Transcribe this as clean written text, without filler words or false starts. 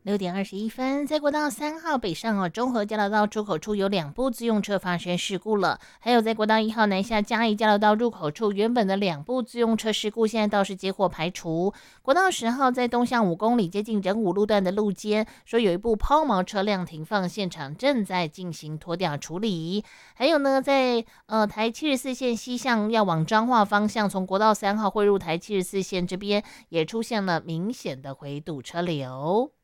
6点21分，在国道3号北上中和交流道出口处有2部自用车发生事故了，还有在国道1号南下嘉义交流道入口处原本的2部自用车事故，现在倒是皆获排除。国道10号在东向5公里接近仁武路段的路肩，说有一部抛锚车辆停放，现场正在进行拖吊处理。还有呢，在台74线西向要往彰化方向，从国道3号汇入台74线这边也出现了明显的回堵车流。